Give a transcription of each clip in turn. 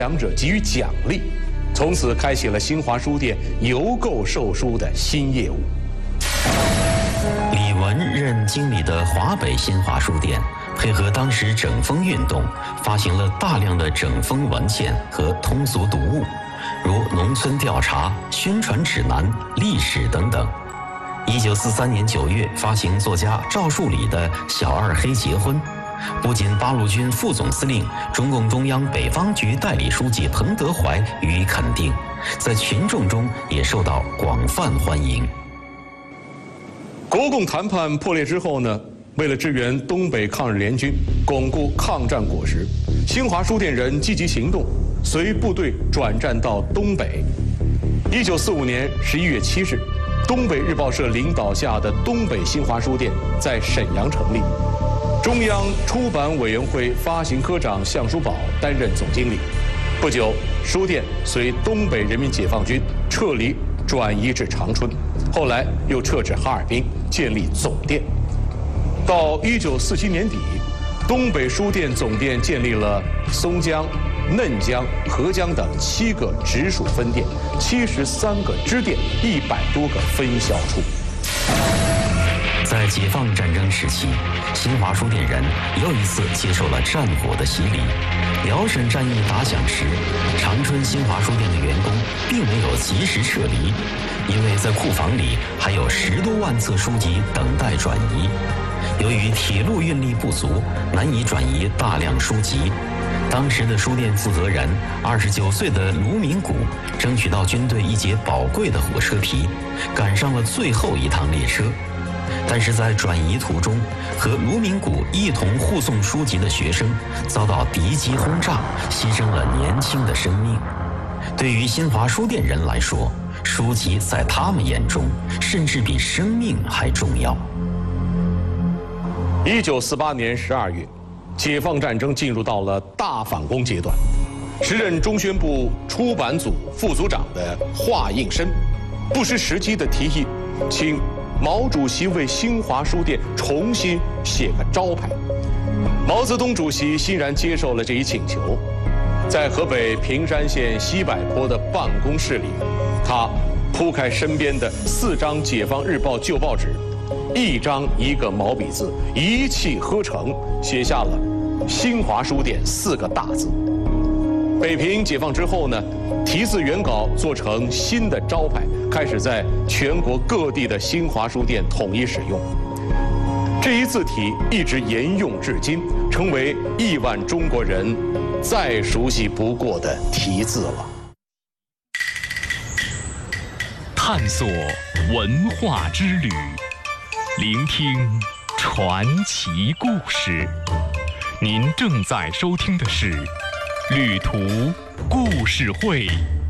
奖者给予奖励，从此开启了新华书店邮购售书的新业务。 李文任经理的华北新华书店，配合当时整风运动，发行了大量的整风文献和通俗读物，如农村调查、宣传指南、历史等等。1943年9月发行作家赵树理的《小二黑结婚》，不仅八路军副总司令、中共中央北方局代理书记彭德怀予以肯定，在群众中也受到广泛欢迎。 国共谈判破裂之后呢，为了支援东北抗日联军，巩固抗战果实，新华书店人积极行动，随部队转战到东北。1945年11月7日，东北日报社领导下的东北新华书店在沈阳成立。中央出版委员会发行科长项书宝担任总经理。不久，书店随东北人民解放军撤离转移至长春，后来又撤至哈尔滨，建立总店。到1947年底，东北书店总店建立了松江、嫩江、合江等7个直属分店，73个支店，100多个分销处。 在解放战争时期，新华书店人又一次接受了战火的洗礼。辽沈战役打响时，长春新华书店的员工并没有及时撤离，因为在库房里还有10多万册书籍等待转移。由于铁路运力不足，难以转移大量书籍。当时的书店负责人29岁的卢明谷争取到军队一节宝贵的火车皮，赶上了最后一趟列车。但是在转移途中，和卢明谷一同护送书籍的学生遭到敌机轰炸，牺牲了年轻的生命。对于新华书店人来说，书籍在他们眼中甚至比生命还重要。 1948年12月，解放战争进入到了大反攻阶段。时任中宣部出版组副组长的华应申，不失时机地提议，请毛主席为新华书店重新写个招牌。毛泽东主席欣然接受了这一请求。在河北平山县西柏坡的办公室里，他铺开身边的4张《解放日报》旧报纸，一张一个毛笔字，一气呵成，写下了“新华书店”4个大字。北平解放之后呢，题字原稿做成新的招牌，开始在全国各地的新华书店统一使用。这一字体一直沿用至今，成为亿万中国人再熟悉不过的题字了。 探索文化之旅，聆听传奇故事。您正在收听的是旅途故事会。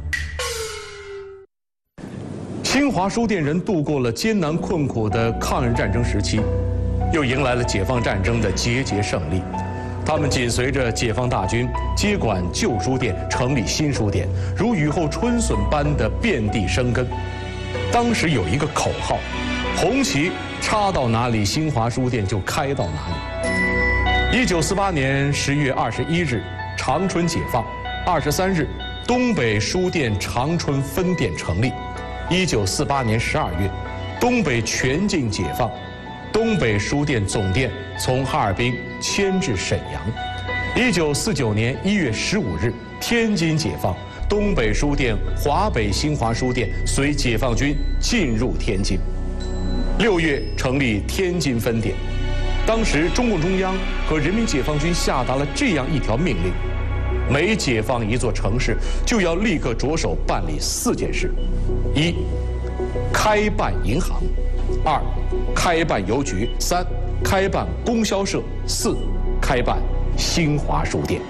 新华书店人度过了艰难困苦的抗日战争时期，又迎来了解放战争的节节胜利。他们紧随着解放大军，接管旧书店，成立新书店，如雨后春笋般的遍地生根。当时有一个口号：红旗插到哪里，新华书店就开到哪里。1948年10月21日，长春解放；23日，东北书店长春分店成立。1948年12月，东北全境解放，东北书店总店从哈尔滨迁至沈阳。1949年1月15日，天津解放，东北书店、华北新华书店随解放军进入天津。6月成立天津分店。当时中共中央和人民解放军下达了这样一条命令：每解放一座城市，就要立刻着手办理4件事：1. 开办银行；2. 开办邮局；3. 开办供销社；4. 开办新华书店。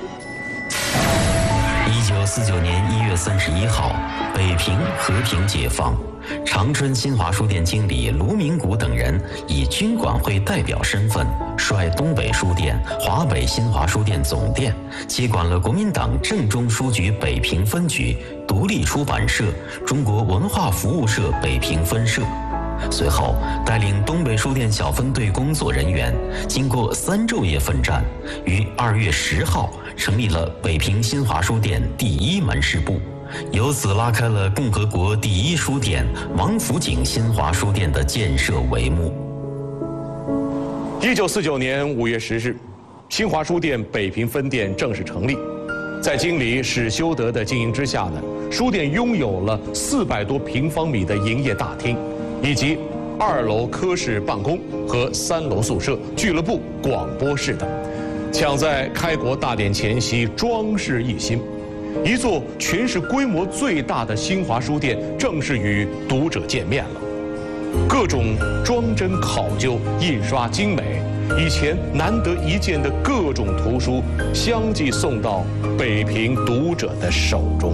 1949年1月31号，北平和平解放。长春新华书店经理卢明谷等人以军管会代表身份，率东北书店、华北新华书店总店接管了国民党政中书局北平分局、独立出版社、中国文化服务社北平分社。 随后带领东北书店小分队工作人员，经过3昼夜奋战，于2月10号成立了北平新华书店第1门市部，由此拉开了共和国第1书店王府井新华书店的建设帷幕。 1949年5月10日，新华书店北平分店正式成立。在经理史修德的经营之下呢，书店拥有了400多平方米的营业大厅，以及2楼科室办公和3楼宿舍、俱乐部、广播室等，抢在开国大典前夕装饰一新。一座全市规模最大的新华书店正式与读者见面了。各种装帧考究、印刷精美，以前难得一见的各种图书相继送到北平读者的手中。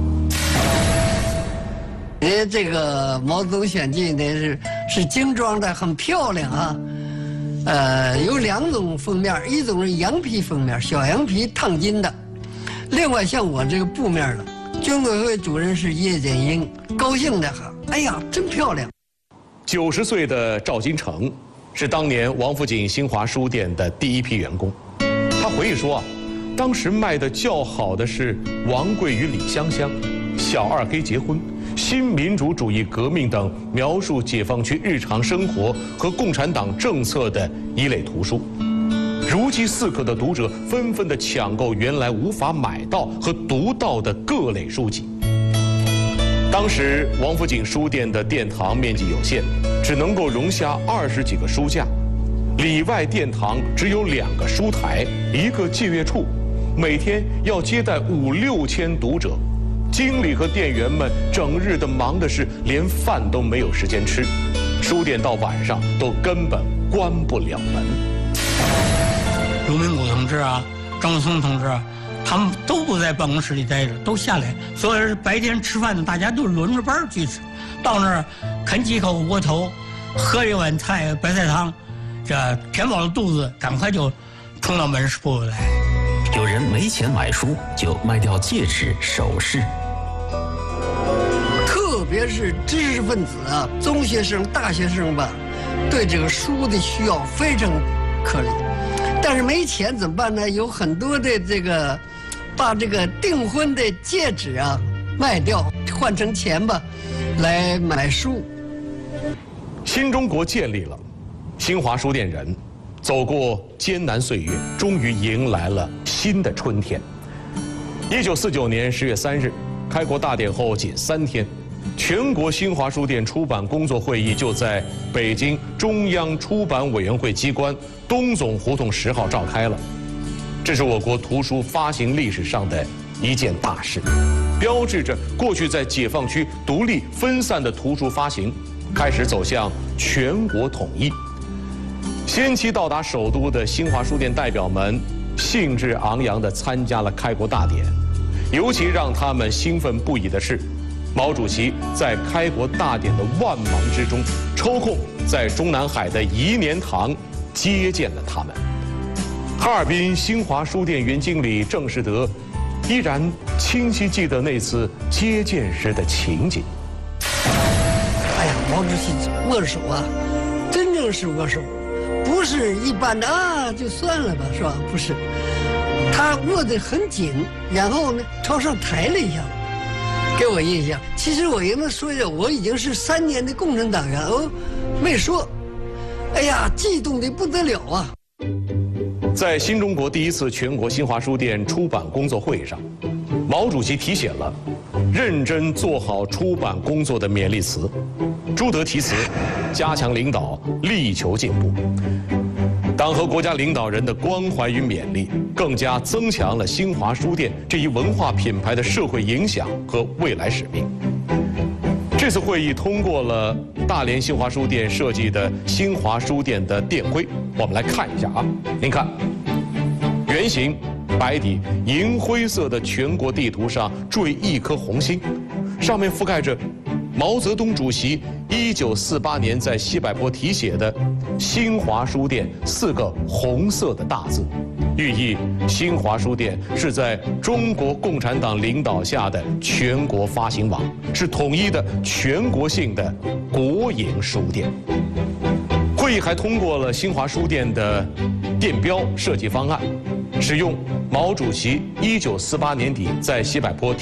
这个毛泽东选集呢是精装的，很漂亮啊。有2种封面，一种是羊皮封面，小羊皮烫金的；另外像我这个布面的，军委会主任是叶剑英，高兴的很，哎呀，真漂亮。 90岁的赵金成是当年王府井新华书店的第1批员工。他回忆说啊，当时卖的较好的是王贵与李香香、小二黑结婚、新民主主义革命等描述解放区日常生活和共产党政策的一类图书。如饥似渴的读者纷纷地抢购原来无法买到和读到的各类书籍。当时王府井书店的殿堂面积有限，只能够容下20几个书架，里外殿堂只有2个书台、1个借阅处，每天要接待5、6千读者。经理和店员们整日的忙的是连饭都没有时间吃，书店到晚上都根本关不了门。 刘明谷同志啊，张松同志啊，他们都不在办公室里待着，都下来。所以白天吃饭的大家都轮着班去吃，到那儿啃几口窝头，喝一碗菜白菜汤，这填饱了肚子，赶快就冲到门市部来。 有人没钱买书，就卖掉戒指、首饰。 特别是知识分子啊，中学生、大学生吧，对这个书的需要非常可怜。但是没钱怎么办呢？有很多的这个，把这个订婚的戒指啊卖掉，换成钱吧，来买书。 新中国建立了，新华书店人走过艰难岁月，终于迎来了新的春天。1949年10月3日，开国大典后仅3天，全国新华书店出版工作会议就在北京中央出版委员会机关东总胡同10号召开了。这是我国图书发行历史上的一件大事，标志着过去在解放区独立分散的图书发行开始走向全国统一。先期到达首都的新华书店代表们兴致昂扬地参加了开国大典，尤其让他们兴奋不已的是，毛主席在开国大典的万忙之中，抽空在中南海的颐年堂接见了他们。哈尔滨新华书店原经理郑士德依然清晰记得那次接见时的情景。 哎呀，毛主席握手啊，真正是握手，不是一般的啊就算了吧，是吧？不是，他握得很紧，然后呢朝上抬了一下，给我印象。其实我也能说一下，我已经是3年的共产党员哦，没说。哎呀，激动得不得了啊！ 在新中国第1次全国新华书店出版工作会议上，毛主席题写了认真做好出版工作的勉励词，朱德题词，加强领导，力求进步。党和国家领导人的关怀与勉励，更加增强了新华书店这一文化品牌的社会影响和未来使命。这次会议通过了大连新华书店设计的新华书店的店徽，我们来看一下啊。您看，圆形、白底、银灰色的全国地图上缀一颗红星，上面覆盖着毛泽东主席1948年在西柏坡题写的“新华书店”4个红色的大字。 寓意新华书店是在中国共产党领导下的全国发行网，是统一的全国性的国营书店。会议还通过了新华书店的电标设计方案，使用毛主席1948年底在西柏坡